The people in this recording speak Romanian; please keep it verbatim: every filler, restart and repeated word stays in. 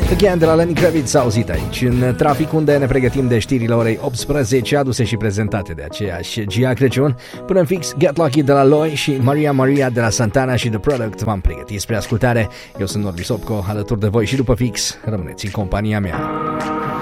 Again de la Lenny Kravitz s-a auzit aici în trafic, unde ne pregătim de știrile orei optsprezece, aduse și prezentate de aceeași Gia Crăciun. Până în fix, Get Lucky de la Loi și Maria Maria de la Santana și The Product v-am pregătit spre ascultare. Eu sunt Norbi Sopco, alături de voi și după fix. Rămâneți în compania mea.